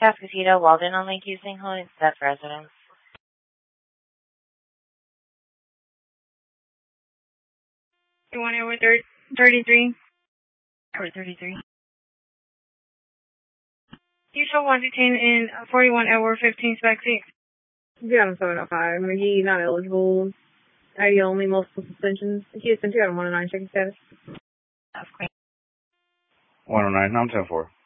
Cascatito, Walden on Lake Using Holy Step residence. You want over 33? Over 33. You shall want detained in 41 Edward 15 spec 6. You got him 705. McGee not eligible. ID only, multiple suspensions. Houston, you got him 109, checking status. That's great. 109, I'm 10-4.